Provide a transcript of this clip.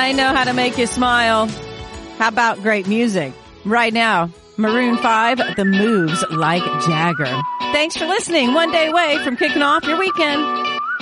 I know how to make you smile. How about great music? Right now, Maroon 5, The Moves Like Jagger. Thanks for listening. One day away from kicking off your weekend.